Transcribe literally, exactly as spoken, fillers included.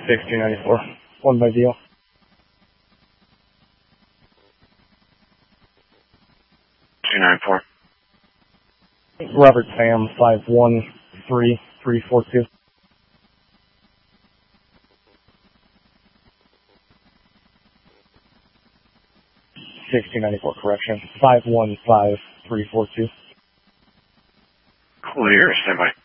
sixteen ninety-four. One by deal. two nine four. Robert Sam, five one three three four two. sixteen ninety-four, correction. five one five three four two. Clear, stand by.